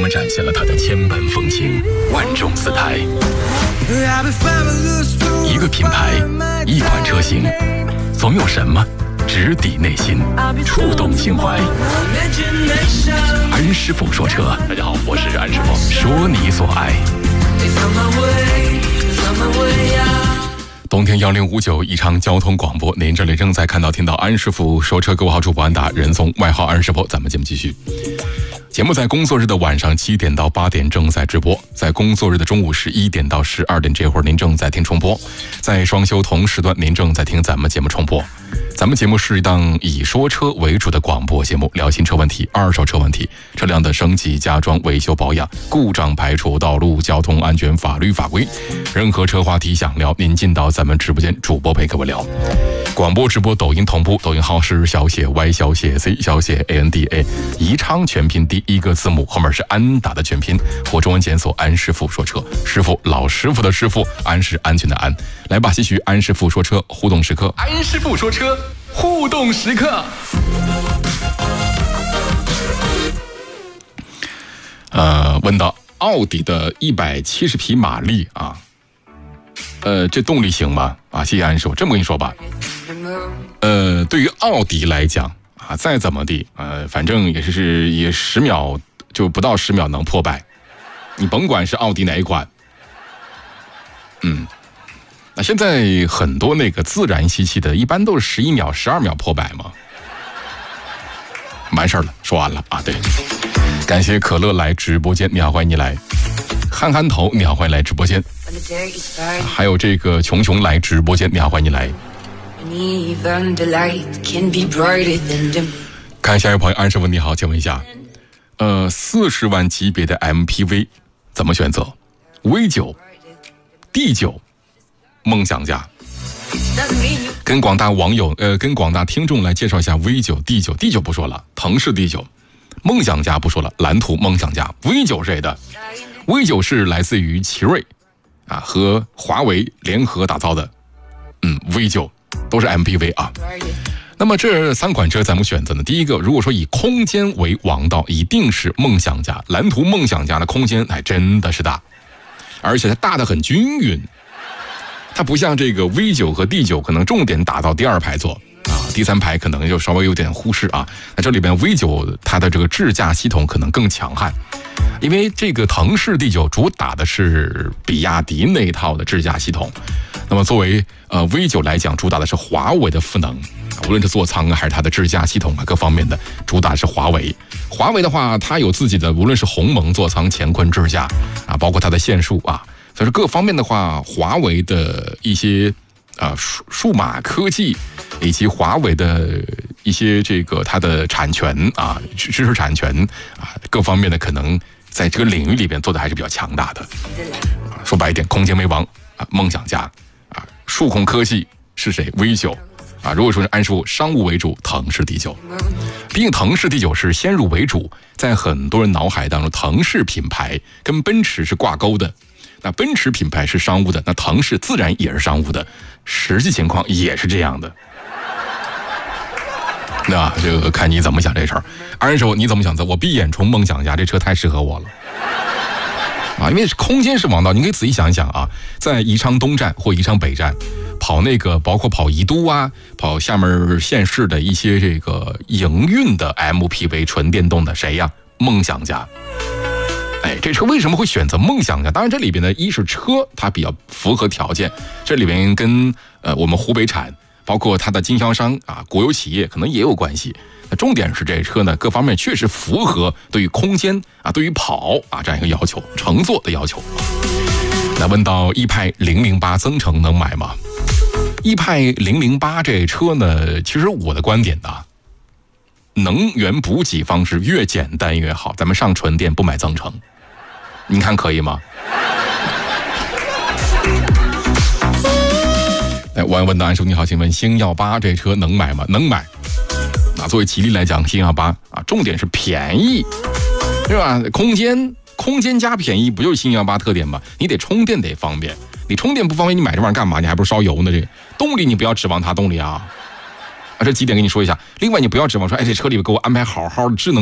么展现了它的千般风情、万种姿态。一个品牌，一款车型，总有什么直抵内心，触动心怀。安师傅说车，大家好，我是安师傅，说你所爱。冬天1059宜昌交通广播，您这里正在听到安师傅说车，各位好，主播安达，人送外号安师傅。咱们节目继续。节目在工作日的晚上7点到8点正在直播，在工作日的中午11点到12点这会儿您正在听重播，在双休同时段您正在听咱们节目重播。咱们节目是一档以说车为主的广播节目，聊新车问题、二手车问题、车辆的升级、加装、维修保养、故障排除、道路交通安全、法律法规，任何车话题想聊，您进到咱们直播间，主播陪各位聊。广播直播抖音同步，抖音号是小写 Y 小写 C 小写 ANDA， 宜昌全拼第一个字母后面是安达的全拼，或中文检索安师傅说车，师傅老师傅的师傅，安是安全的安。来吧，继续安师傅说车互动时刻，安师傅说车互动时刻。问到奥迪的170匹马力啊，这动力行吗？啊，谢谢安师傅。这么跟你说吧，对于奥迪来讲啊，再怎么地，反正也10秒就不到10秒能破百，你甭管是奥迪哪一款，那现在很多那个自然吸气的，一般都是11秒、12秒破百嘛。完事儿了，说完了啊。对，感谢可乐来直播间，你好，欢迎你来。憨憨头，你好，欢迎来直播间。还有这个熊熊来直播间，你好，欢迎你来。看下一位朋友安师傅，你好，请问一下，40万级别的 MPV 怎么选择 ？V9、D9、梦想家。跟广大网友跟广大听众来介绍一下 V9、D9 不说了，腾势 D9， 梦想家不说了，蓝图梦想家。V9 是谁的？ V9 是来自于奇瑞啊和华为联合打造的，V9 都是 MPV 啊。那么这3款车咱们选择呢，第一个如果说以空间为王道，一定是梦想家。蓝图梦想家的空间还真的是大，而且它大得很均匀，它不像这个 V9 和 D9 可能重点打造第2排座啊，第3排可能就稍微有点忽视啊。那这里边 V9 它的这个智驾系统可能更强悍，因为这个腾势 D9 主打的是比亚迪那一套的智驾系统，那么作为V9 来讲，主打的是华为的赋能，无论是座舱啊还是它的智驾系统啊各方面的，主打是华为。华为的话，它有自己的无论是鸿蒙座舱、乾坤智驾啊，包括它的线束啊，所以说各方面的话，华为的一些数码科技以及华为的一些这个它的产权啊、知识产权啊各方面的可能在这个领域里边做的还是比较强大的。说白一点，空间为王啊，梦想家啊，数控科技是谁 ？V9 啊，如果说是安师傅商务为主，腾势 D9。毕竟腾势 D9 是先入为主，在很多人脑海当中，腾势品牌跟奔驰是挂钩的。那奔驰品牌是商务的，那腾势自然也是商务的，实际情况也是这样的。那这个看你怎么想这事儿。安师傅你怎么想的？我闭眼冲梦想家，这车太适合我了。啊，因为空间是王道，你可以仔细想一想啊，在宜昌东站或宜昌北站跑那个，包括跑宜都啊，跑下面县市的一些这个营运的 MPV 纯电动的，谁呀？梦想家。这车为什么会选择梦想家？当然这里边呢，一是车它比较符合条件，这里边跟我们湖北产包括它的经销商啊国有企业可能也有关系。那重点是这车呢各方面确实符合对于空间啊对于跑啊这样一个要求，乘坐的要求。那问到一派008增程能买吗？一派008这车呢，其实我的观点呢，能源补给方式越简单越好，咱们上纯电不买增程，您看可以吗？我问到安叔你好，请问星耀8这车能买吗？能买。作为吉利来讲，星耀8啊，重点是便宜，是吧？空间加便宜，不就是星耀8特点吗？你得充电得方便，你充电不方便，你买这玩意儿干嘛？你还不是烧油呢？这个动力你不要指望它动力啊。这几点跟你说一下。另外，你不要指望说，这车里给我安排好好的智能